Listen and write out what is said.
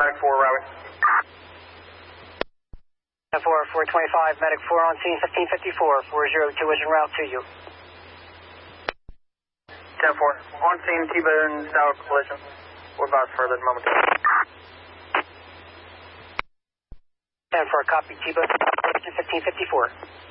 Medic 4, Robbie. 4, 425, Medic 4 on scene, 1554, 402 is en route to you. 10-4, on scene, T-Bone, tower collision. We're about further momentarily. 10-4, copy, T-Bone, 1554.